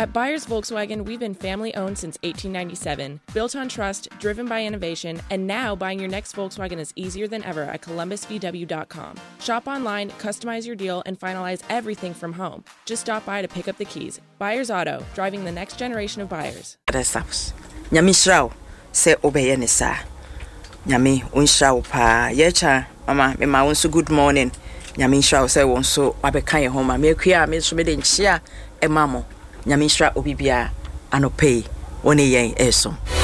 At Byers Volkswagen, we've been family-owned since 1897, built on trust, driven by innovation, and now buying your next Volkswagen is easier than ever at columbusvw.com. Shop online, customize your deal, and finalize everything from home. Just stop by to pick up the keys. Byers Auto, driving the next generation of buyers. Nyami shrao se obeye ne sa. Nyami unshrao pa yecha mama me ma wonso good morning. Nyami shrao se wonso wabeka ye homa me akua me so me de nchia e mamo. Nyami shrao obibia anope woni yen eso.